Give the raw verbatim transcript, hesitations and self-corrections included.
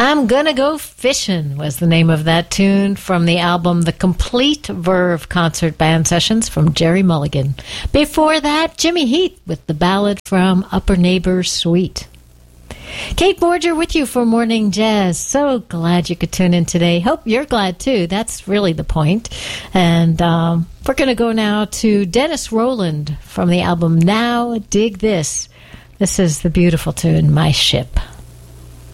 I'm Gonna Go Fishing was the name of that tune from the album The Complete Verve Concert Band Sessions from Jerry Mulligan. Before that, Jimmy Heath with the ballad from Upper Neighbors Suite. Kate Borger with you for Morning Jazz. So glad you could tune in today. Hope you're glad too. That's really the point. And um, we're going to go now to Dennis Rowland from the album Now Dig This. This is the beautiful tune, My Ship.